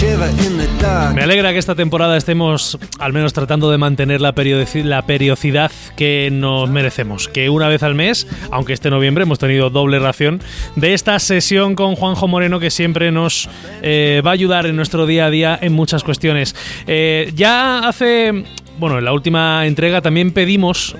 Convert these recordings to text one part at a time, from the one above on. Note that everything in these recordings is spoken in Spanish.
Me alegra que esta temporada estemos al menos tratando de mantener la periodicidad que nos merecemos, que una vez al mes, aunque este noviembre hemos tenido doble ración de esta sesión con Juanjo Moreno, que siempre nos va a ayudar en nuestro día a día en muchas cuestiones. En la última entrega también pedimos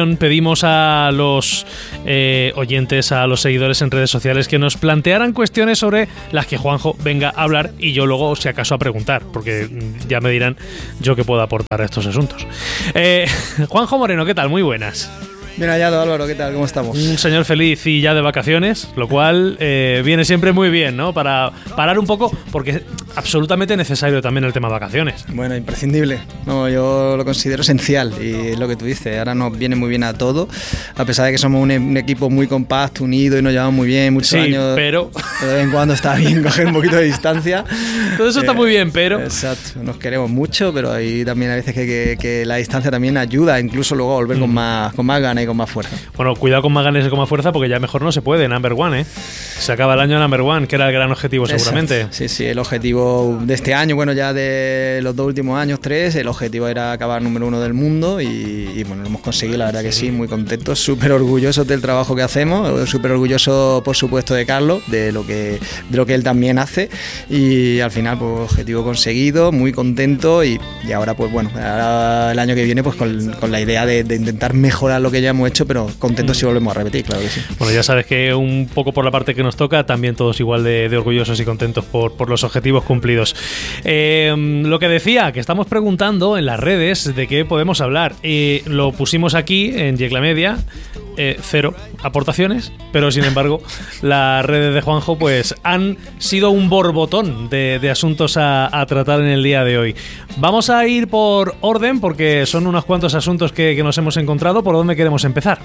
a los oyentes, a los seguidores en redes sociales, que nos plantearan cuestiones sobre las que Juanjo venga a hablar y yo luego, si acaso, a preguntar, porque ya me dirán yo qué puedo aportar a estos asuntos. Juanjo Moreno, ¿qué tal? Muy buenas. Bien hallado, Álvaro, ¿qué tal? ¿Cómo estamos? Un señor feliz y ya de vacaciones, lo cual viene siempre muy bien, ¿no? Para parar un poco, porque es absolutamente necesario también el tema de vacaciones. Bueno, imprescindible. No, yo lo considero esencial y es lo que tú dices, ahora nos viene muy bien a todos, a pesar de que somos un equipo muy compacto, unido y nos llevamos muy bien, muchos años. Pero de vez en cuando está bien coger un poquito de distancia. Todo eso está muy bien, pero... Exacto, nos queremos mucho, pero hay también a veces que la distancia también ayuda, incluso luego a volver con más ganas y con más fuerza. Bueno, cuidado con más ganas y con más fuerza, porque ya mejor no se puede, number one, ¿eh? Se acaba el año number one, que era el gran objetivo. Exacto. Seguramente. Sí, el objetivo de este año, bueno, ya de los 2 últimos años, 3, el objetivo era acabar número 1 del mundo y bueno, lo hemos conseguido, la verdad que sí, muy contentos, súper orgullosos del trabajo que hacemos, súper orgullosos, por supuesto, de Carlos, de lo que él también hace, y al final, pues, objetivo conseguido, muy contento y ahora, pues bueno, ahora el año que viene, pues con la idea de intentar mejorar lo que ya hemos hecho, pero contentos si volvemos a repetir, claro que sí. Bueno, ya sabes que un poco por la parte que nos toca, también todos igual de orgullosos y contentos por los objetivos cumplidos. Lo que decía, que estamos preguntando en las redes de qué podemos hablar, y lo pusimos aquí en Yecla Media, 0 aportaciones, pero sin embargo las redes de Juanjo pues han sido un borbotón de asuntos a tratar en el día de hoy. Vamos a ir por orden, porque son unos cuantos asuntos que nos hemos encontrado. ¿Por dónde queremos empezar?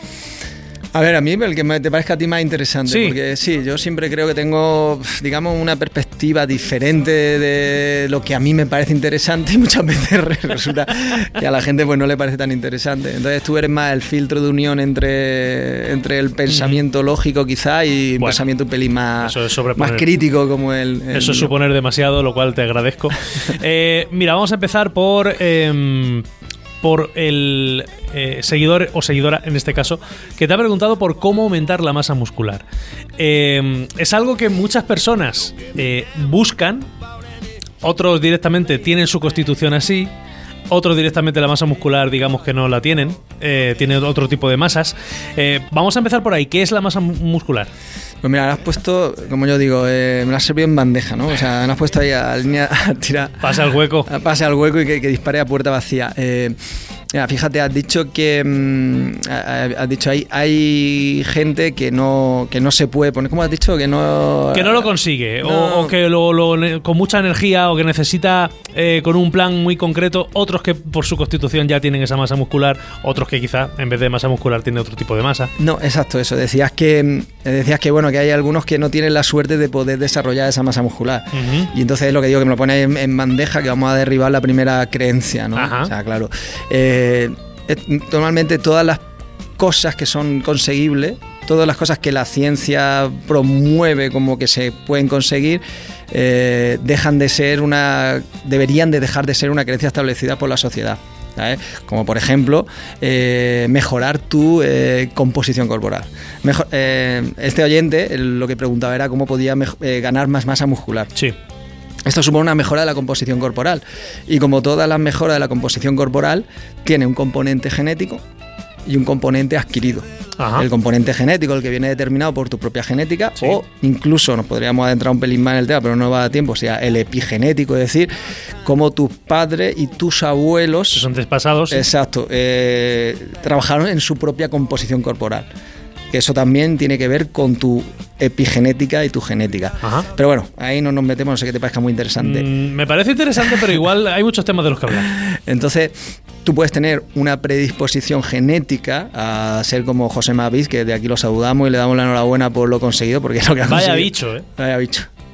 A ver, a mí el que te parezca a ti más interesante, sí. Porque sí, yo siempre creo que tengo, digamos, una perspectiva diferente de lo que a mí me parece interesante y muchas veces resulta que a la gente pues no le parece tan interesante. Entonces tú eres más el filtro de unión entre el pensamiento lógico quizá y un pensamiento un pelín más crítico como el Eso es suponer demasiado, lo cual te agradezco. Mira, vamos a empezar por el seguidor o seguidora, en este caso, que te ha preguntado por cómo aumentar la masa muscular. Es algo que muchas personas buscan, otros directamente tienen su constitución así, otros directamente la masa muscular, digamos que no la tienen, tienen otro tipo de masas. Vamos a empezar por ahí. ¿Qué es la masa muscular? Pues mira, me has puesto, como yo digo, me la has servido en bandeja, ¿no? O sea, me has puesto ahí a línea a tirar. Pasa al hueco. Pasa al hueco y que dispare a puerta vacía. Mira, fíjate, has dicho que hay gente que no se puede poner. ¿Cómo has dicho? Que no lo consigue, no. O que con mucha energía, o que necesita con un plan muy concreto. Otros que por su constitución ya tienen esa masa muscular, otros que quizá en vez de masa muscular tienen otro tipo de masa. No, exacto, eso. Decías que bueno, que hay algunos que no tienen la suerte de poder desarrollar esa masa muscular. Uh-huh. Y entonces es lo que digo, que me lo pone en bandeja, que vamos a derribar la primera creencia, ¿no? Ajá. O sea, claro. Normalmente todas las cosas que son conseguibles, todas las cosas que la ciencia promueve como que se pueden conseguir, deberían de dejar de ser una creencia establecida por la sociedad, ¿sabes? Como por ejemplo mejorar tu composición corporal. Este oyente lo que preguntaba era cómo podía ganar más masa muscular. Sí. Esto supone una mejora de la composición corporal, y como todas las mejoras de la composición corporal, tiene un componente genético y un componente adquirido. Ajá. El componente genético, el que viene determinado por tu propia genética, sí. O incluso nos podríamos adentrar un pelín más en el tema, pero no va a tiempo, o sea, el epigenético, es decir, cómo tus padres y tus abuelos, son despasados, sí. Exacto, trabajaron en su propia composición corporal. Que eso también tiene que ver con tu epigenética y tu genética. Ajá. Pero bueno, ahí no nos metemos, no sé qué te parezca muy interesante. Me parece interesante, pero igual hay muchos temas de los que hablar. Entonces, tú puedes tener una predisposición genética a ser como José Mavis, que de aquí lo saludamos y le damos la enhorabuena por lo conseguido, porque es lo que ha conseguido. Vaya bicho, ¿eh? Vaya bicho.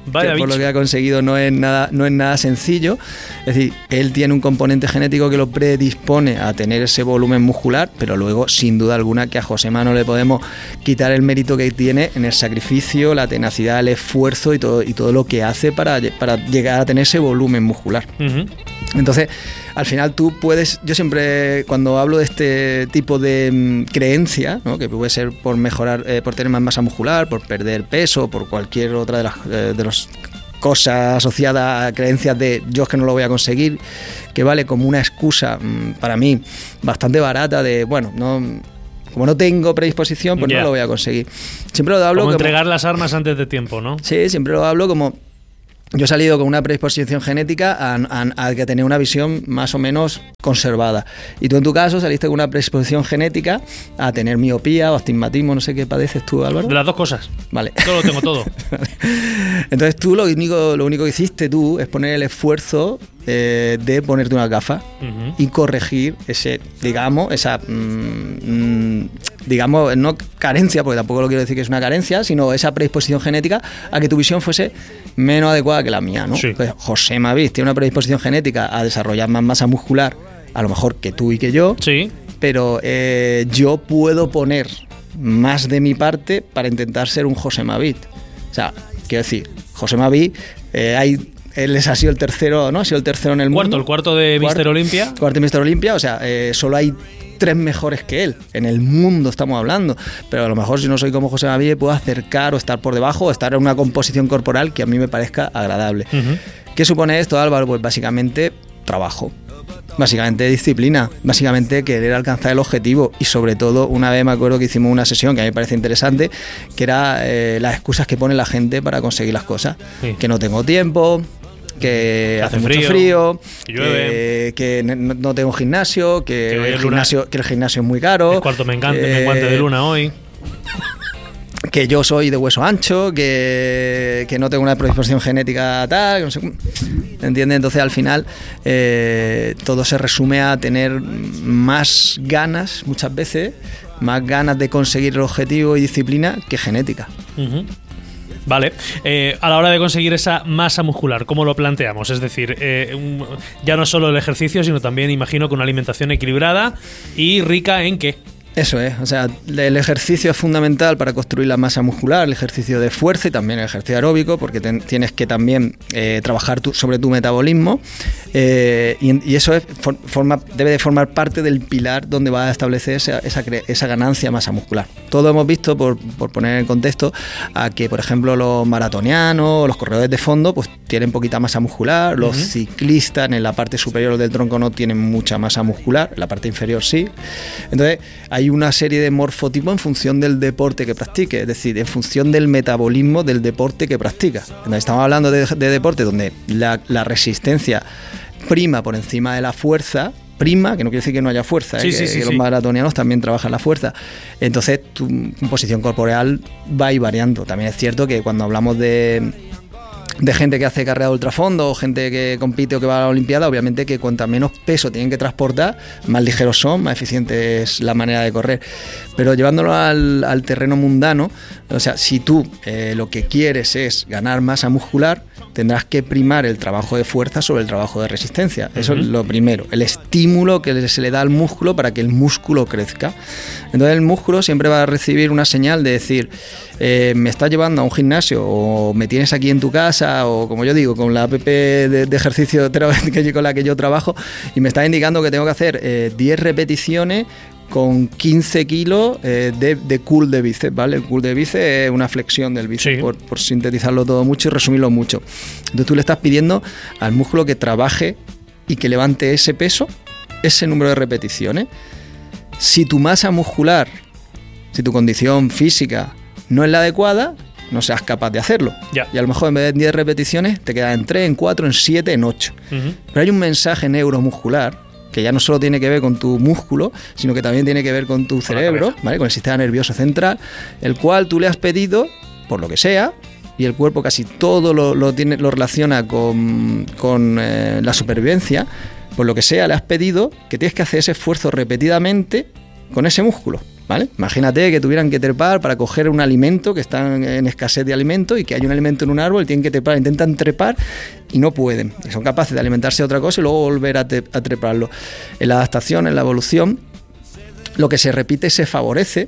Vaya por lo bicho. que ha conseguido no es nada sencillo. Es decir, él tiene un componente genético que lo predispone a tener ese volumen muscular, pero luego, sin duda alguna, que a Josema no le podemos quitar el mérito que tiene en el sacrificio, la tenacidad, el esfuerzo y todo lo que hace para llegar a tener ese volumen muscular. Uh-huh. Entonces, al final tú puedes, yo siempre cuando hablo de este tipo de creencia, ¿no? Que puede ser por mejorar, por tener más masa muscular, por perder peso, por cualquier otra de las cosas asociadas a creencias de yo es que no lo voy a conseguir, que vale como una excusa para mí bastante barata de, bueno, como no tengo predisposición, pues no lo voy a conseguir. Siempre lo hablo como entregar las armas antes de tiempo, ¿no? Sí, siempre lo hablo como yo he salido con una predisposición genética a que tener una visión más o menos conservada. Y tú en tu caso saliste con una predisposición genética a tener miopía o astigmatismo, no sé qué padeces tú, Álvaro. De las dos cosas. Vale. Todo lo tengo, todo. Entonces tú lo único que hiciste tú es poner el esfuerzo de ponerte una gafa y corregir digamos, no carencia, porque tampoco lo quiero decir que es una carencia, sino esa predisposición genética a que tu visión fuese menos adecuada que la mía, ¿no? Sí. Pues Josema Viz tiene una predisposición genética a desarrollar más masa muscular, a lo mejor que tú y que yo, sí, pero yo puedo poner más de mi parte para intentar ser un Josema Viz. O sea, quiero decir, Josema Viz, él ha sido el tercero, ¿no? Ha sido el tercero en el mundo. El cuarto de Mr. Olympia. Cuarto de Mr. Olympia, o sea, solo hay 3 mejores que él. En el mundo estamos hablando. Pero a lo mejor si no soy como José Mavi, puedo acercar o estar por debajo o estar en una composición corporal que a mí me parezca agradable. Uh-huh. ¿Qué supone esto, Álvaro? Pues básicamente trabajo. Básicamente disciplina, básicamente querer alcanzar el objetivo y sobre todo una vez me acuerdo que hicimos una sesión que a mí me parece interesante, que era las excusas que pone la gente para conseguir las cosas. Sí. Que no tengo tiempo, que hace mucho frío, que no tengo gimnasio, que el gimnasio es muy caro. El cuarto me guante de luna hoy. Que yo soy de hueso ancho, que no tengo una predisposición genética tal, que no sé, ¿entiendes? Entonces al final todo se resume a tener más ganas, muchas veces, más ganas de conseguir el objetivo y disciplina que genética. Uh-huh. Vale, a la hora de conseguir esa masa muscular, ¿cómo lo planteamos? Es decir, ya no solo el ejercicio, sino también imagino que una alimentación equilibrada y rica en ¿qué? Eso es, o sea, el ejercicio es fundamental para construir la masa muscular, el ejercicio de fuerza y también el ejercicio aeróbico, porque tienes que también trabajar sobre tu metabolismo y eso debe de formar parte del pilar donde va a establecer esa ganancia de masa muscular. Todos hemos visto, por poner en contexto, a que, por ejemplo, los maratonianos o los corredores de fondo pues tienen poquita masa muscular, los ciclistas en la parte superior del tronco no tienen mucha masa muscular, en la parte inferior sí. Entonces, hay una serie de morfotipos en función del deporte que practique, es decir, en función del metabolismo del deporte que practica. Entonces, estamos hablando de deporte donde la resistencia prima por encima de la fuerza, prima, que no quiere decir que no haya fuerza, que los maratonianos también trabajan la fuerza. Entonces, tu composición corporal va a ir variando. También es cierto que cuando hablamos de gente que hace carrera de ultrafondo o gente que compite o que va a la Olimpiada, obviamente que cuanta menos peso tienen que transportar, más ligeros son, más eficiente es la manera de correr. Pero llevándolo al terreno mundano, o sea, si tú lo que quieres es ganar masa muscular, tendrás que primar el trabajo de fuerza sobre el trabajo de resistencia. Eso es lo primero, el estímulo que se le da al músculo para que el músculo crezca. Entonces el músculo siempre va a recibir una señal de decir, me estás llevando a un gimnasio o me tienes aquí en tu casa o, como yo digo, con la app de ejercicio con la que yo trabajo y me está indicando que tengo que hacer 10 repeticiones con 15 kilos de curl de bíceps, ¿vale? El curl de bíceps es una flexión del bíceps, por sintetizarlo todo mucho y resumirlo mucho. Entonces tú le estás pidiendo al músculo que trabaje y que levante ese peso, ese número de repeticiones. Si tu masa muscular, si tu condición física no es la adecuada, no seas capaz de hacerlo. Ya. Y a lo mejor en vez de 10 repeticiones te quedas en 3, en 4, en 7, en 8. Pero hay un mensaje neuromuscular que ya no solo tiene que ver con tu músculo, sino que también tiene que ver con tu cerebro, ¿vale? Con el sistema nervioso central, el cual tú le has pedido, por lo que sea, y el cuerpo casi todo lo relaciona con la supervivencia, por lo que sea, le has pedido que tienes que hacer ese esfuerzo repetidamente con ese músculo. ¿vale? Imagínate que tuvieran que trepar para coger un alimento, que están en escasez de alimento y que hay un alimento en un árbol, tienen que trepar, intentan trepar y no pueden. Y son capaces de alimentarse de otra cosa y luego volver a treparlo. En la adaptación, en la evolución, lo que se repite se favorece.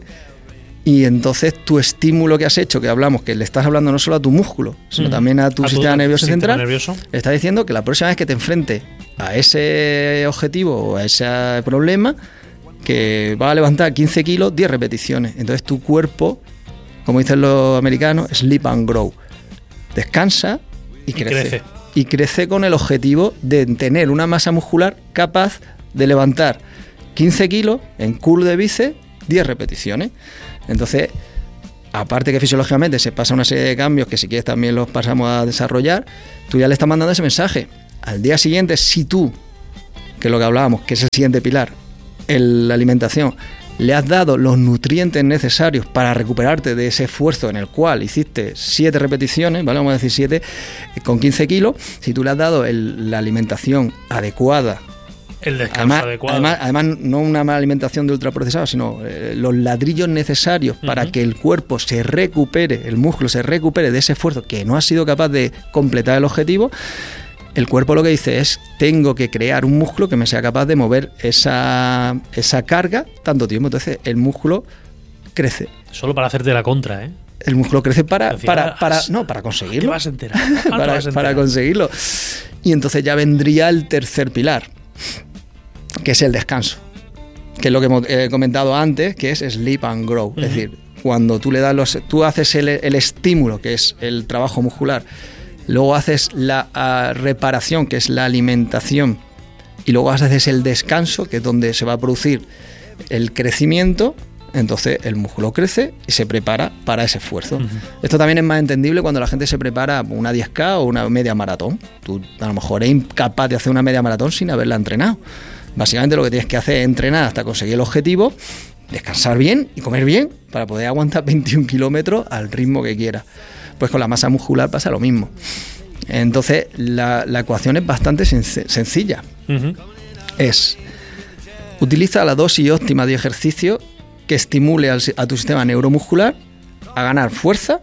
Y entonces tu estímulo que has hecho, que hablamos, que le estás hablando no solo a tu músculo, sino también a tu sistema nervioso central, le está diciendo que la próxima vez que te enfrentes a ese objetivo o a ese problema, que vas a levantar 15 kilos, 10 repeticiones. Entonces tu cuerpo, como dicen los americanos, sleep and grow. Descansa y crece. Y crece con el objetivo de tener una masa muscular capaz de levantar 15 kilos en curl de bíceps, 10 repeticiones. Entonces, aparte que fisiológicamente se pasa una serie de cambios que si quieres también los pasamos a desarrollar, tú ya le estás mandando ese mensaje. Al día siguiente, si tú, que es lo que hablábamos, que es el siguiente pilar, la alimentación, le has dado los nutrientes necesarios para recuperarte de ese esfuerzo en el cual hiciste 7 repeticiones, ¿vale? Vamos a decir 7, con 15 kilos, si tú le has dado la alimentación adecuada, el descanso adecuado. Además, no una mala alimentación de ultraprocesado, sino los ladrillos necesarios para que el cuerpo se recupere, el músculo se recupere de ese esfuerzo que no ha sido capaz de completar el objetivo. El cuerpo lo que dice es, tengo que crear un músculo que me sea capaz de mover esa carga tanto tiempo. Entonces el músculo crece. Solo para hacerte la contra, ¿eh? El músculo crece para conseguirlo. ¿Te vas a enterar? para conseguirlo. Y entonces ya vendría el tercer pilar, que es el descanso, que es lo que hemos comentado antes, que es sleep and grow. Es decir, cuando tú le das tú haces el estímulo, que es el trabajo muscular, luego haces la reparación, que es la alimentación, y luego haces el descanso, que es donde se va a producir el crecimiento. Entonces el músculo crece y se prepara para ese esfuerzo. Esto también es más entendible cuando la gente se prepara una 10K o una media maratón. Tú a lo mejor eres incapaz de hacer una media maratón sin haberla entrenado. Básicamente lo que tienes que hacer es entrenar hasta conseguir el objetivo, descansar bien y comer bien para poder aguantar 21 kilómetros al ritmo que quieras. Pues con la masa muscular pasa lo mismo. Entonces la ecuación es bastante sencilla. Utiliza la dosis óptima de ejercicio que estimule a tu sistema neuromuscular a ganar fuerza,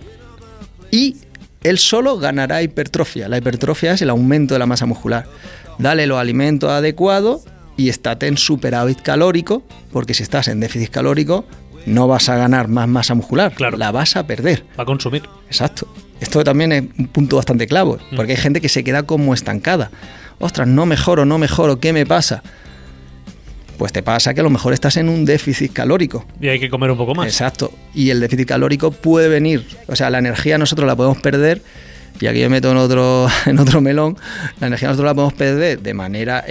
y él solo ganará hipertrofia. La hipertrofia es el aumento de la masa muscular. Dale los alimentos adecuados y estate en superávit calórico, porque si estás en déficit calórico no vas a ganar más masa muscular, claro, la vas a perder. Va a consumir. Exacto. Esto también es un punto bastante clave, porque hay gente que se queda como estancada. Ostras, no mejoro, ¿qué me pasa? Pues te pasa que a lo mejor estás en un déficit calórico. Y hay que comer un poco más. Exacto. Y el déficit calórico puede venir, o sea, la energía nosotros la podemos perder, y aquí me meto en otro melón. La energía nosotros la podemos perder de manera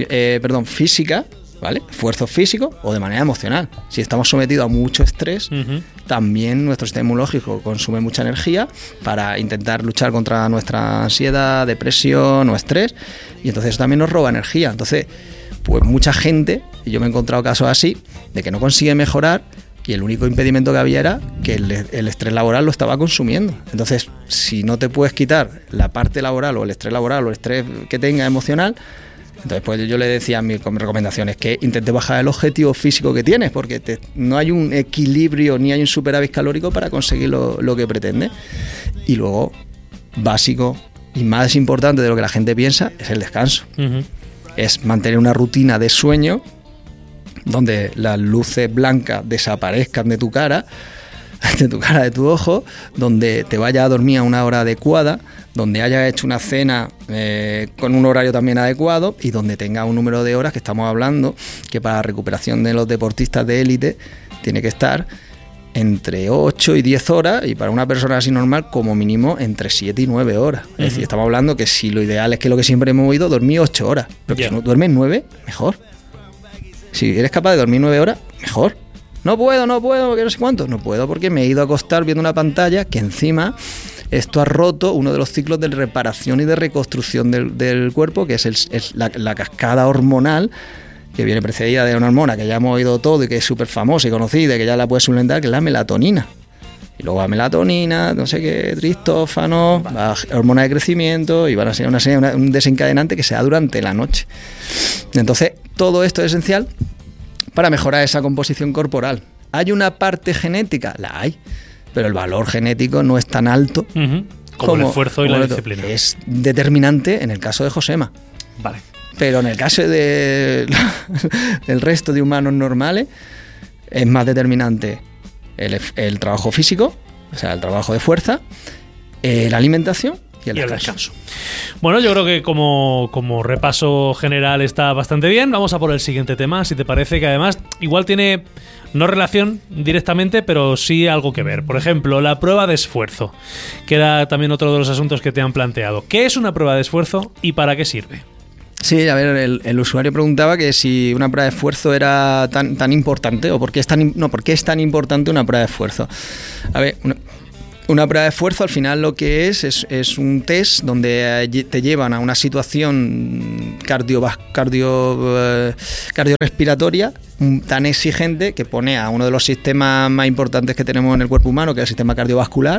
física, ¿vale? Esfuerzo físico, o de manera emocional. Si estamos sometidos a mucho estrés, también nuestro sistema inmunológico consume mucha energía para intentar luchar contra nuestra ansiedad, depresión o estrés, y entonces eso también nos roba energía. Entonces, pues mucha gente, y yo me he encontrado casos así, de que no consigue mejorar, y el único impedimento que había era que el estrés laboral lo estaba consumiendo. Entonces, si no te puedes quitar la parte laboral o el estrés laboral o el estrés que tengas emocional, entonces pues yo le decía mis recomendaciones que intentes bajar el objetivo físico que tienes, porque no hay un equilibrio ni hay un superávit calórico para conseguir lo que pretendes. Y luego, básico y más importante de lo que la gente piensa, es el descanso. Es mantener una rutina de sueño donde las luces blancas desaparezcan de tu cara, de tu ojo, donde te vayas a dormir a una hora adecuada, donde hayas hecho una cena con un horario también adecuado, y donde tengas un número de horas, que estamos hablando que para la recuperación de los deportistas de élite tiene que estar entre 8 y 10 horas, y para una persona así normal como mínimo entre 7 y 9 horas. Es decir, estamos hablando que si lo ideal es que lo que siempre hemos oído, dormir 8 horas, pero que si no duermes 9, mejor. Si eres capaz de dormir 9 horas, mejor. No puedo, que no sé cuánto. No puedo porque me he ido a acostar viendo una pantalla, que encima esto ha roto uno de los ciclos de reparación y de reconstrucción del cuerpo, que es la cascada hormonal, que viene precedida de una hormona que ya hemos oído todo y que es súper famosa y conocida y que ya la puedes suplementar, que es la melatonina. Y luego la melatonina, no sé qué, tristófano, hormona de crecimiento, y van a ser un desencadenante que se da durante la noche. Entonces, todo esto es esencial para mejorar esa composición corporal. ¿Hay una parte genética? La hay, pero el valor genético no es tan alto como el esfuerzo y la disciplina. Es determinante en el caso de Josema. Vale. Pero en el caso del resto de humanos normales es más determinante el trabajo físico, o sea, el trabajo de fuerza, la alimentación y el descanso. Bueno, yo creo que como repaso general está bastante bien. Vamos a por el siguiente tema, si te parece, que además igual tiene no relación directamente, pero sí algo que ver. Por ejemplo, la prueba de esfuerzo, que era también otro de los asuntos que te han planteado. ¿Qué es una prueba de esfuerzo y para qué sirve? Sí, a ver, el usuario preguntaba que si una prueba de esfuerzo era tan importante o por qué es tan importante una prueba de esfuerzo. A ver, una prueba de esfuerzo al final lo que es un test donde te llevan a una situación cardiorrespiratoria tan exigente que pone a uno de los sistemas más importantes que tenemos en el cuerpo humano, que es el sistema cardiovascular,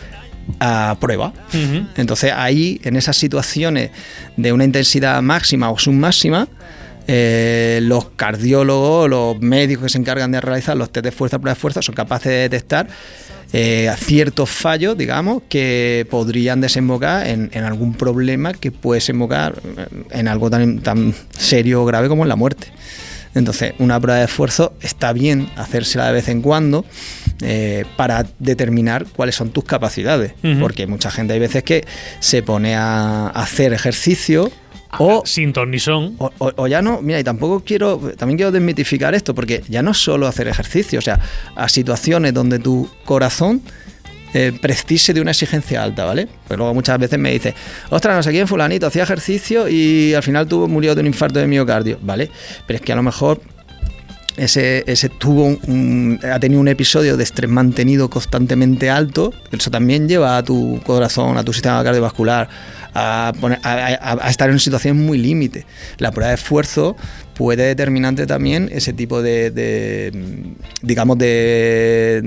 a prueba. Entonces ahí, en esas situaciones de una intensidad máxima o submáxima, los cardiólogos, los médicos que se encargan de realizar los test de fuerza, prueba de fuerza, son capaces de detectar ciertos fallos, digamos, que podrían desembocar en algún problema que puede desembocar en algo tan serio o grave como en la muerte. Entonces, una prueba de esfuerzo está bien hacérsela de vez en cuando para determinar cuáles son tus capacidades. Porque mucha gente hay veces que se pone a hacer ejercicio o sin ton ni son. O ya no, mira, y también quiero desmitificar esto, porque ya no es solo hacer ejercicio, o sea, a situaciones donde tu corazón precise de una exigencia alta, ¿vale? Pues luego muchas veces me dice, ostras, no sé quién fulanito hacía ejercicio y al final murió de un infarto de miocardio, ¿vale? Pero es que a lo mejor ese ha tenido un episodio de estrés mantenido constantemente alto. Eso también lleva a tu corazón, a tu sistema cardiovascular a estar en una situación muy límite. La prueba de esfuerzo puede determinante también ese tipo digamos de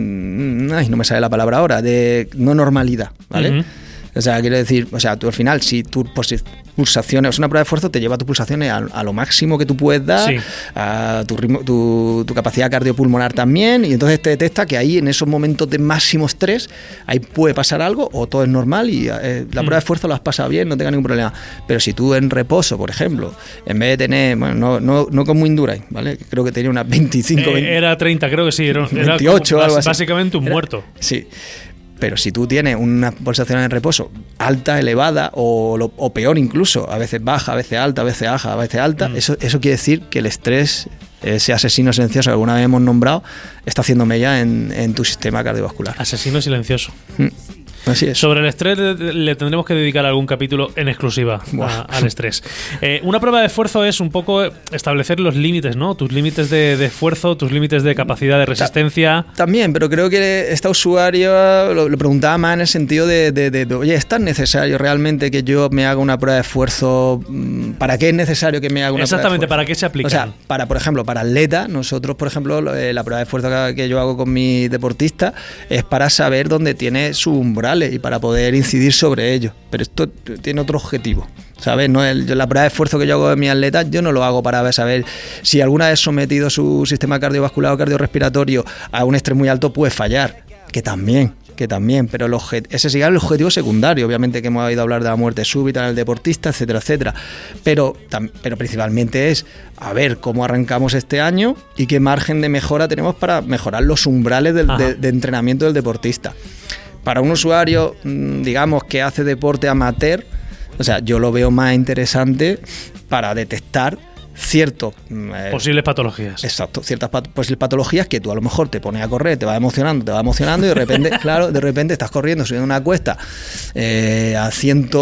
no me sale la palabra ahora, de no normalidad, ¿vale? O sea, quiero decir, tú al final, si tus pulsaciones, una prueba de esfuerzo te lleva tus pulsaciones a lo máximo que tú puedes dar, sí, a tu ritmo, tu capacidad cardiopulmonar también, y entonces te detecta que ahí en esos momentos de máximo estrés, ahí puede pasar algo o todo es normal y la prueba de esfuerzo lo has pasado bien, no tengas ningún problema. Pero si tú en reposo, por ejemplo, en vez de tener, bueno, no como Indurain, ¿vale? Creo que tenía unas 25... era 30, creo que sí, era 28 algo así. Básicamente un muerto. Sí. Pero si tú tienes una pulsación en reposo alta, elevada o peor incluso, a veces baja, a veces alta, a veces baja, a veces alta, eso quiere decir que el estrés, ese asesino silencioso que alguna vez hemos nombrado, está haciendo mella en tu sistema cardiovascular. Asesino silencioso. Así es. Sobre el estrés le tendremos que dedicar algún capítulo en exclusiva al estrés. Una prueba de esfuerzo es un poco establecer los límites, ¿no? Tus límites de esfuerzo, tus límites de capacidad de resistencia. También, pero creo que esta usuario lo preguntaba más en el sentido de oye, ¿es tan necesario realmente que yo me haga una prueba de esfuerzo? ¿Para qué es necesario que me haga una prueba de esfuerzo? Exactamente, ¿para qué se aplica? O sea, por ejemplo, para atletas, nosotros, por ejemplo, la prueba de esfuerzo que yo hago con mi deportista es para saber dónde tiene su umbral y para poder incidir sobre ello. Pero esto tiene otro objetivo, ¿sabes? La prueba de esfuerzo que yo hago de mis atletas, yo no lo hago para saber si alguna vez sometido su sistema cardiovascular o cardiorrespiratorio a un estrés muy alto puede fallar, que también, pero ese sería el objetivo secundario, obviamente, que hemos oído hablar de la muerte súbita en el deportista, etcétera, etcétera. Pero principalmente es a ver cómo arrancamos este año y qué margen de mejora tenemos para mejorar los umbrales de entrenamiento del deportista. Para un usuario, digamos, que hace deporte amateur, o sea, yo lo veo más interesante para detectar ciertos posibles patologías. Exacto, ciertas posibles patologías que tú a lo mejor te pones a correr, te va emocionando y de repente, claro, de repente estás corriendo, subiendo una cuesta a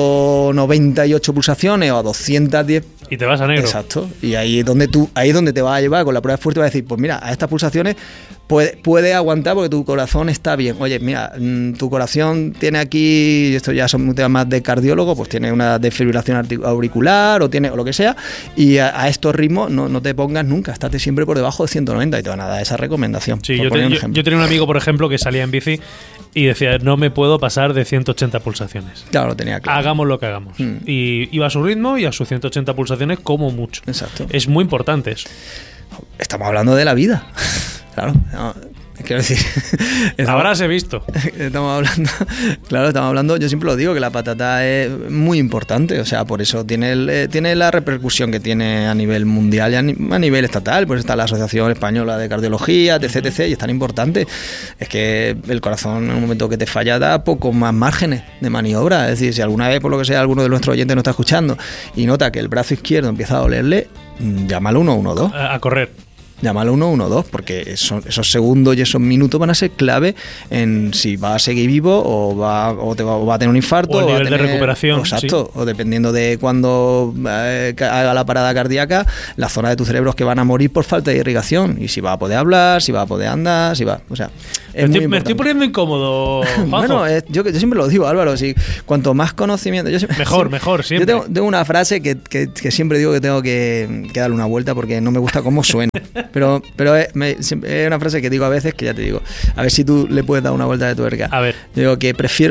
198 pulsaciones o a 210 y te vas a negro. Exacto, y ahí es donde te vas a llevar con la prueba de esfuerzo y vas a decir, pues mira, a estas pulsaciones puede aguantar porque tu corazón está bien. Oye, mira, tu corazón tiene aquí, esto ya son temas más de cardiólogo, pues tiene una desfibrilación auricular o lo que sea, y a estos ritmos no te pongas nunca, estate siempre por debajo de 190 y te van a dar esa recomendación. Sí, yo tenía un amigo, por ejemplo, que salía en bici y decía, no me puedo pasar de 180 pulsaciones. Claro, lo tenía claro. Hagamos lo que hagamos. Y iba a su ritmo y a sus 180 pulsaciones como mucho. Exacto. Es muy importante eso. Estamos hablando de la vida. Claro, quiero decir... Habrás visto. Estamos hablando, yo siempre lo digo, que la patata es muy importante, o sea, por eso tiene la repercusión que tiene a nivel mundial y a nivel estatal, pues está la Asociación Española de Cardiología, etc, y es tan importante. Es que el corazón en un momento que te falla da poco más márgenes de maniobra, es decir, si alguna vez, por lo que sea, alguno de nuestros oyentes no está escuchando y nota que el brazo izquierdo empieza a dolerle, llama al 112. A correr. Llámalo 112, porque esos segundos y esos minutos van a ser clave en si va a seguir vivo o va a tener un infarto. O el nivel de recuperación. Exacto, sí. O dependiendo de cuándo haga la parada cardíaca, la zona de tu cerebro es que van a morir por falta de irrigación. Y si va a poder hablar, si va a poder andar, o sea... Me estoy poniendo incómodo, Juanjo. Bueno, yo siempre lo digo, Álvaro, si cuanto más conocimiento... Mejor, siempre. Yo tengo una frase que siempre digo que tengo que darle una vuelta porque no me gusta cómo suena. Pero es una frase que digo a veces que ya te digo, a ver si tú le puedes dar una vuelta de tuerca. A ver. Digo que prefiero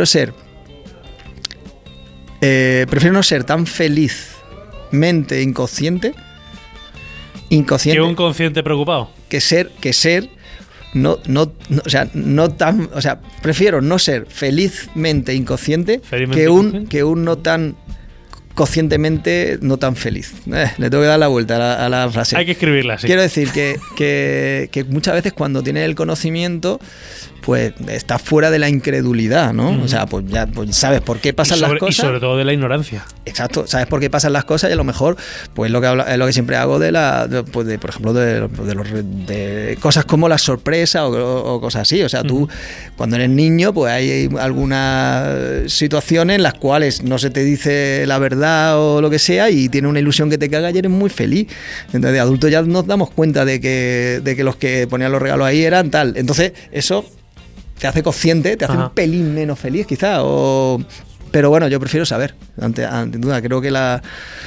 no ser tan felizmente inconsciente que un consciente preocupado. Que ser prefiero no ser felizmente inconsciente que un no tan conscientemente no tan feliz. Le tengo que dar la vuelta a la frase. Hay que escribirla, sí. Quiero decir que muchas veces cuando tienes el conocimiento, pues estás fuera de la incredulidad, ¿no? Uh-huh. O sea, pues sabes por qué pasan las cosas. Y sobre todo de la ignorancia. Exacto, sabes por qué pasan las cosas y a lo mejor, pues es lo que siempre hago por ejemplo, de cosas como la sorpresa o cosas así. O sea, tú cuando eres niño, pues hay algunas situaciones en las cuales no se te dice la verdad o lo que sea y tienes una ilusión que te caga y eres muy feliz. Entonces, de adultos ya nos damos cuenta de que los que ponían los regalos ahí eran tal. Entonces, eso te hace consciente, te hace un pelín menos feliz quizá, pero bueno, yo prefiero saber, ante duda, creo que la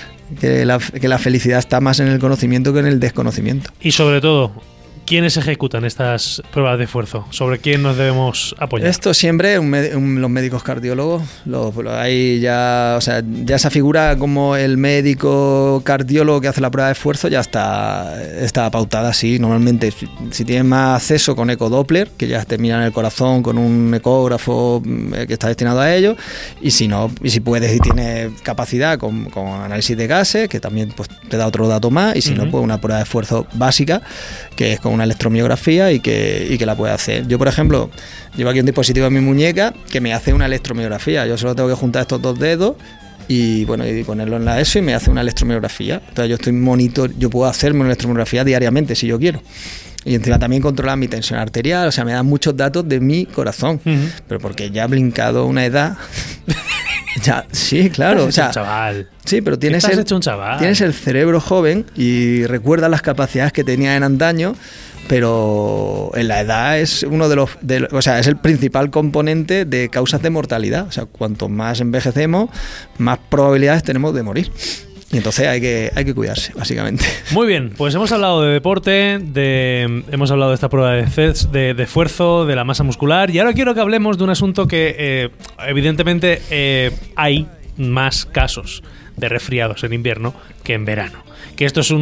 felicidad está más en el conocimiento que en el desconocimiento. Y sobre todo, ¿quiénes ejecutan estas pruebas de esfuerzo? ¿Sobre quién nos debemos apoyar? Esto siempre los médicos cardiólogos. Ahí ya, o sea, ya esa figura como el médico cardiólogo que hace la prueba de esfuerzo ya está pautada así. Normalmente, si tienes más acceso con ecodoppler, que ya te miran el corazón con un ecógrafo que está destinado a ello, y si no, y si puedes y tienes capacidad con análisis de gases, que también pues, te da otro dato más, y si no, pues una prueba de esfuerzo básica, que es con una electromiografía y que la puede hacer. Yo, por ejemplo, llevo aquí un dispositivo en mi muñeca que me hace una electromiografía. Yo solo tengo que juntar estos dos dedos y ponerlo en la ESO y me hace una electromiografía. Entonces yo puedo hacerme una electromiografía diariamente si yo quiero. Y encima también controlar mi tensión arterial, o sea, me dan muchos datos de mi corazón, pero porque ya ha brincado una edad. Ya, sí, claro. O sea, un chaval. Sí, pero tienes el cerebro joven y recuerdas las capacidades que tenía en antaño, pero en la edad es es el principal componente de causas de mortalidad. O sea, cuanto más envejecemos, más probabilidades tenemos de morir. Y entonces hay que cuidarse, básicamente. Muy bien, pues hemos hablado de deporte, hemos hablado de esta prueba de esfuerzo, de la masa muscular, y ahora quiero que hablemos de un asunto que evidentemente hay más casos de resfriados en invierno que en verano. Que esto es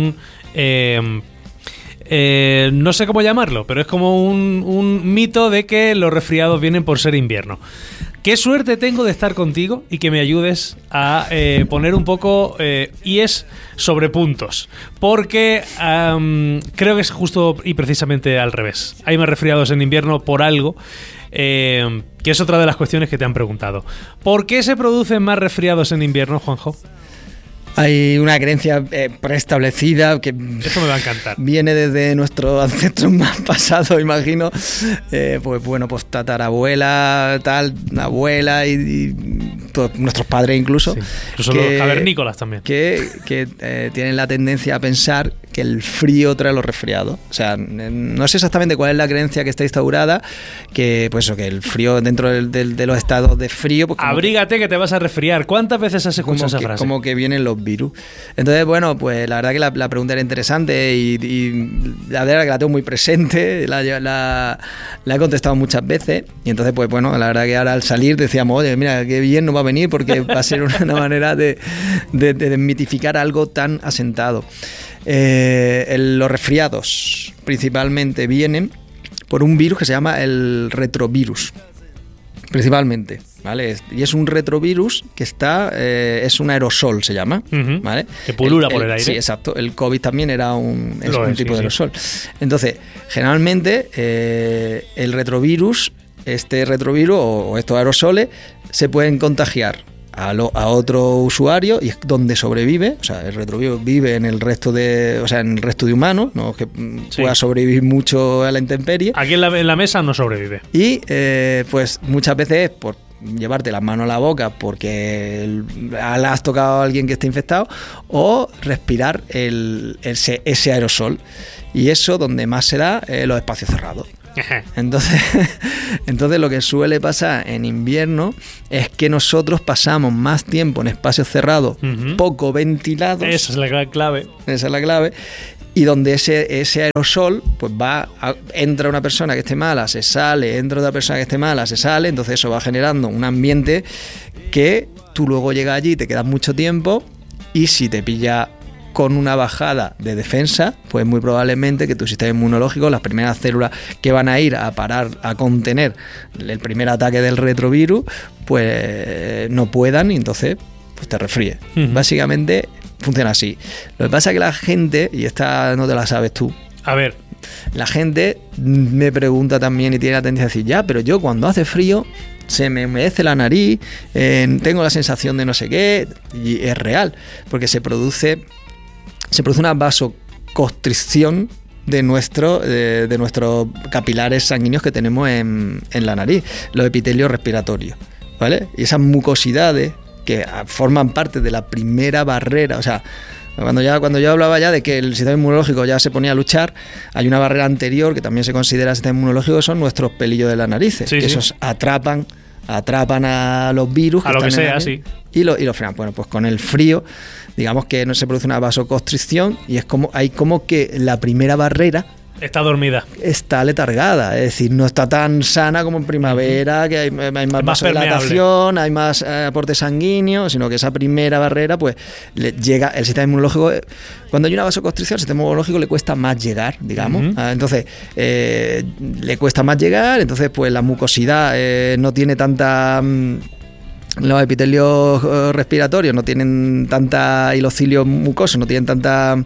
no sé cómo llamarlo, pero es como un mito de que los resfriados vienen por ser invierno. Qué suerte tengo de estar contigo y que me ayudes a poner un poco IES sobre puntos. Porque creo que es justo y precisamente al revés. Hay más resfriados en invierno por algo, que es otra de las cuestiones que te han preguntado. ¿Por qué se producen más resfriados en invierno, Juanjo? Hay una creencia preestablecida que esto me va a encantar. Viene desde nuestros ancestros más pasados, imagino. Pues tatarabuela, tal, abuela y nuestros padres incluso. Sí. Incluso los cavernícolas también. Que tienen la tendencia a pensar que el frío trae los resfriados. O sea, no sé exactamente cuál es la creencia que está instaurada, que el frío dentro de los estados de frío... Pues abrígate que te vas a resfriar. ¿Cuántas veces has escuchado esa frase? Como que vienen los virus. Entonces, pues la verdad que la pregunta era interesante y la verdad que la tengo muy presente, la he contestado muchas veces y entonces, pues bueno, la verdad que ahora al salir decíamos, oye, mira, qué bien nos va a venir porque va a ser una manera de desmitificar algo tan asentado. Los resfriados principalmente vienen por un virus que se llama el retrovirus, principalmente, ¿vale? Y es un retrovirus que es un aerosol, se llama, ¿vale? Que pulula por el aire. Sí, exacto. El COVID también era un tipo de aerosol. Entonces, generalmente, el retrovirus, este retrovirus o estos aerosoles se pueden contagiar a otro usuario y es donde sobrevive. O sea, el retrovirus vive en el resto de humanos, no que pueda sobrevivir mucho a la intemperie. Aquí en la mesa no sobrevive. Y pues muchas veces por llevarte las manos a la boca porque le has tocado a alguien que esté infectado, o respirar ese aerosol. Y eso donde más se da los espacios cerrados. Entonces lo que suele pasar en invierno es que nosotros pasamos más tiempo en espacios cerrados, poco ventilados. Esa es la gran clave. Esa es la clave. Y donde ese aerosol, pues entra una persona que esté mala, se sale, entra otra persona que esté mala, se sale. Entonces eso va generando un ambiente que tú luego llegas allí, te quedas mucho tiempo, y si te pilla con una bajada de defensa, pues muy probablemente que tu sistema inmunológico, las primeras células que van a ir a parar, a contener el primer ataque del retrovirus, pues no puedan, y entonces pues te resfríes. Básicamente funciona así. Lo que pasa es que la gente, y esta no te la sabes tú, a ver, la gente me pregunta también y tiene la tendencia a decir, ya, pero yo cuando hace frío se me humedece la nariz, tengo la sensación de no sé qué, y es real, porque se produce una vasoconstricción de nuestros capilares sanguíneos que tenemos en la nariz, los epitelios respiratorios, ¿vale? Y esas mucosidades que forman parte de la primera barrera, o sea, cuando yo hablaba ya de que el sistema inmunológico ya se ponía a luchar, hay una barrera anterior que también se considera sistema inmunológico, que son nuestros pelillos de las narices, que esos atrapan a los virus, a lo que sea, sí, y lo frenan. Bueno, pues con el frío, digamos que no se produce una vasoconstricción y hay como que la primera barrera está dormida, está letargada, es decir, no está tan sana como en primavera, que hay más vasodilatación, hay más aporte sanguíneo, sino que esa primera barrera, pues llega el sistema inmunológico. Cuando hay una vasoconstricción, el sistema inmunológico le cuesta más llegar, digamos. Entonces, le cuesta más llegar, entonces pues la mucosidad no tiene tanta... los epitelios respiratorios no tienen tanta, y los cilios mucosos no tienen tanta,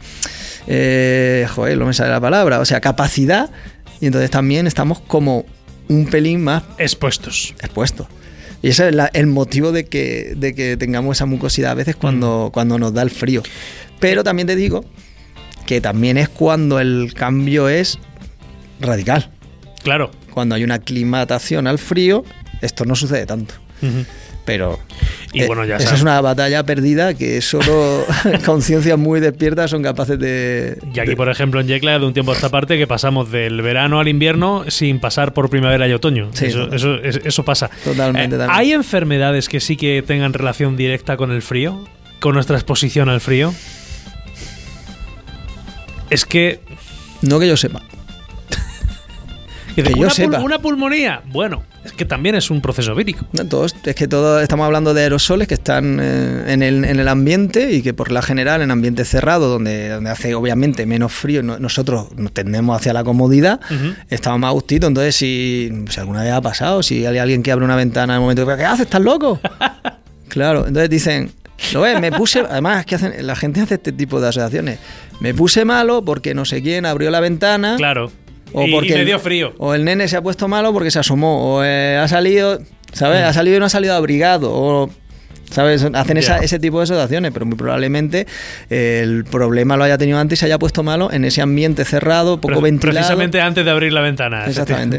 no me sale la palabra, o sea, capacidad, y entonces también estamos como un pelín más expuestos. Y ese es el motivo de que tengamos esa mucosidad a veces cuando nos da el frío. Pero también te digo que también es cuando el cambio es radical. Claro. Cuando hay una aclimatación al frío, esto no sucede tanto. Pero y bueno, ya esa es una batalla perdida que solo conciencias muy despiertas son capaces de... Y aquí, por ejemplo, en Yecla, de un tiempo a esta parte, que pasamos del verano al invierno sin pasar por primavera y otoño. Sí, eso pasa. Totalmente. ¿Hay enfermedades que sí que tengan relación directa con el frío? ¿Con nuestra exposición al frío? Es que... No que yo sepa. Una pulmonía. Bueno, es que también es un proceso vírico. Todos estamos hablando de aerosoles que están en el ambiente, y que por la general en ambientes cerrados, donde hace obviamente menos frío, nosotros nos tendemos hacia la comodidad, estamos más a gustito. Entonces, si alguna vez ha pasado, si hay alguien que abre una ventana en el momento de ¿qué haces? ¿Estás loco? Claro, entonces dicen, ¿lo ves? Además, la gente hace este tipo de asociaciones. Me puse malo porque no sé quién abrió la ventana. Claro. O porque me dio frío. O el nene se ha puesto malo porque se asomó. O ha salido, ¿sabes? Ha salido y no ha salido abrigado. O, ¿sabes? Hacen ese tipo de asociaciones, pero muy probablemente el problema lo haya tenido antes y se haya puesto malo en ese ambiente cerrado, poco ventilado. Precisamente antes de abrir la ventana. Exactamente.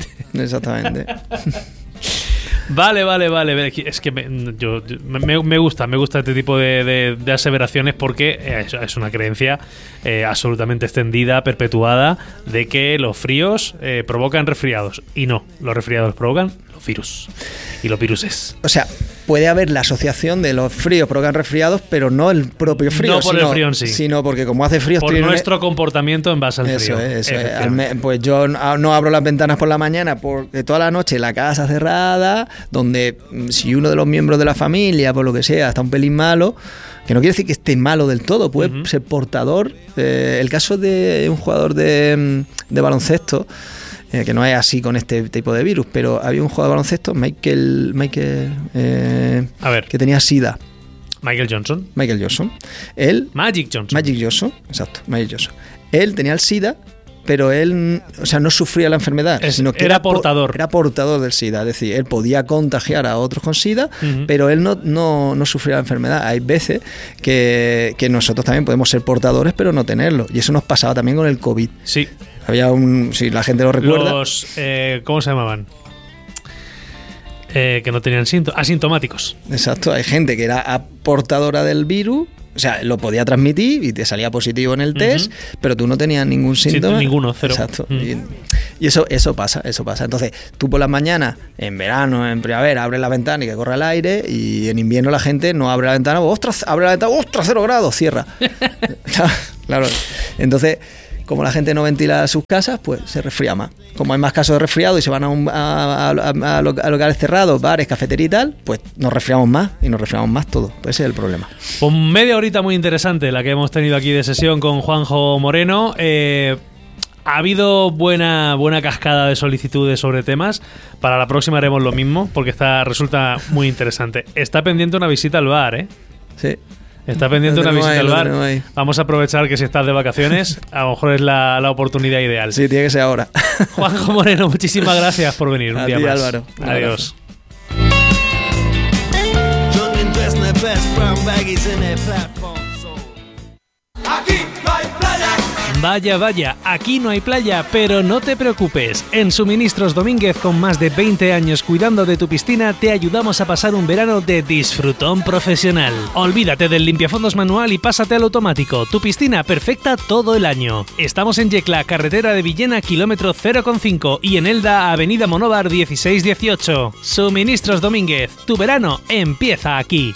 Vale. Es que me gusta este tipo de aseveraciones, porque es una creencia absolutamente extendida, perpetuada, de que los fríos provocan resfriados. Y no, los resfriados provocan los virus. Y los viruses. O sea, puede haber la asociación de los fríos provocan resfriados, pero no el propio frío. No por el frío en sí. Sino porque como hace frío... Por nuestro comportamiento en base al frío. Eso es. Pues yo no abro las ventanas por la mañana porque toda la noche la casa cerrada, donde si uno de los miembros de la familia, por lo que sea, está un pelín malo, que no quiere decir que esté malo del todo, puede ser portador. El caso de un jugador de baloncesto, que no es así con este tipo de virus, pero había un jugador de baloncesto, Michael que tenía SIDA. Michael Johnson. Magic Johnson, exacto, Magic Johnson. Él tenía el SIDA, pero él, o sea, no sufría la enfermedad, sino que era portador. Era portador del SIDA, es decir, él podía contagiar a otros con SIDA, pero él no sufría la enfermedad. Hay veces que nosotros también podemos ser portadores, pero no tenerlo. Y eso nos pasaba también con el COVID. Sí. Había si la gente lo recuerda. Los, ¿cómo se llamaban? Que no tenían asintomáticos. Exacto, hay gente que era portadora del virus, o sea, lo podía transmitir y te salía positivo en el test, pero tú no tenías ningún síntoma. Ninguno, cero. Exacto. Y eso pasa. Entonces, tú por las mañanas, en verano, en primavera, abres la ventana y que corra el aire, y en invierno la gente no abre la ventana, ¡ostras! Abre la ventana, ¡ostras! 0 grados, cierra. Claro. Entonces, como la gente no ventila sus casas, pues se resfría más. Como hay más casos de resfriado y se van a locales cerrados, bares, cafeterías y tal, pues nos resfriamos más todos. Pues ese es el problema. Pues media horita muy interesante la que hemos tenido aquí de sesión con Juanjo Moreno. Ha habido buena cascada de solicitudes sobre temas. Para la próxima haremos lo mismo, porque resulta muy interesante. Está pendiente una visita al bar, ¿eh? Sí. Está pendiente una visita al bar. Vamos a aprovechar que si estás de vacaciones, a lo mejor es la oportunidad ideal. Sí, tiene que ser ahora. Juanjo Moreno, muchísimas gracias por venir un día más. Álvaro. Adiós. Vaya, aquí no hay playa, pero no te preocupes. En Suministros Domínguez, con más de 20 años cuidando de tu piscina, te ayudamos a pasar un verano de disfrutón profesional. Olvídate del limpiafondos manual y pásate al automático. Tu piscina perfecta todo el año. Estamos en Yecla, carretera de Villena, kilómetro 0,5, y en Elda, avenida Monóvar 1618. Suministros Domínguez, tu verano empieza aquí.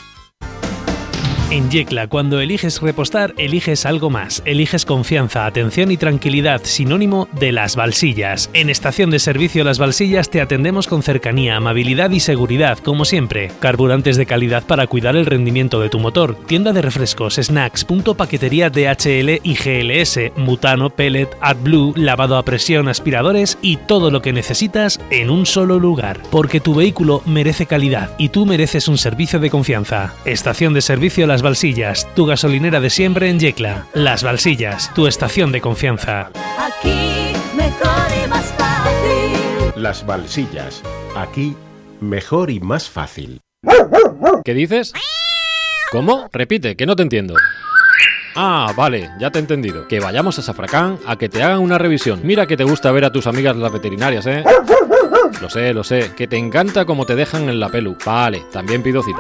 En Yecla, cuando eliges repostar, eliges algo más. Eliges confianza, atención y tranquilidad, sinónimo de Las Balsillas. En Estación de Servicio Las Balsillas te atendemos con cercanía, amabilidad y seguridad, como siempre. Carburantes de calidad para cuidar el rendimiento de tu motor. Tienda de refrescos, snacks, punto paquetería DHL y GLS, butano, pellet, AdBlue, lavado a presión, aspiradores y todo lo que necesitas en un solo lugar. Porque tu vehículo merece calidad y tú mereces un servicio de confianza. Estación de Servicio Las Balsillas, tu gasolinera de siempre en Yecla. Las Balsillas, tu estación de confianza. Aquí mejor y más fácil. Las Balsillas, aquí mejor y más fácil. ¿Qué dices? ¿Cómo? Repite, que no te entiendo. Ah, vale, ya te he entendido. Que vayamos a Safracán a que te hagan una revisión. Mira que te gusta ver a tus amigas las veterinarias, ¿eh? Lo sé, que te encanta cómo te dejan en la pelu. Vale, también pido cita.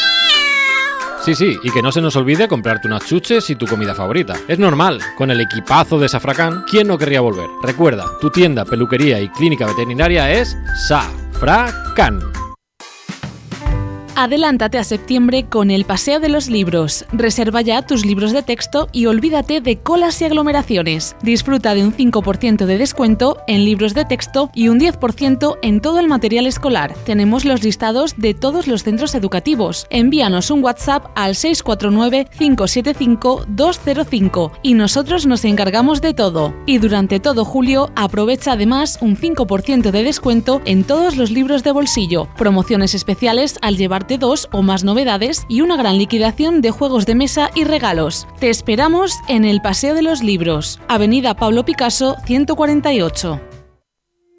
Sí, y que no se nos olvide comprarte unas chuches y tu comida favorita. Es normal, con el equipazo de Safracán, ¿quién no querría volver? Recuerda, tu tienda, peluquería y clínica veterinaria es Safracán. Adelántate a septiembre con el Paseo de los Libros. Reserva ya tus libros de texto y olvídate de colas y aglomeraciones. Disfruta de un 5% de descuento en libros de texto y un 10% en todo el material escolar. Tenemos los listados de todos los centros educativos. Envíanos un WhatsApp al 649-575-205 y nosotros nos encargamos de todo. Y durante todo julio aprovecha además un 5% de descuento en todos los libros de bolsillo. Promociones especiales al llevarte 2 o más novedades y una gran liquidación de juegos de mesa y regalos. Te esperamos en el Paseo de los Libros, Avenida Pablo Picasso 148.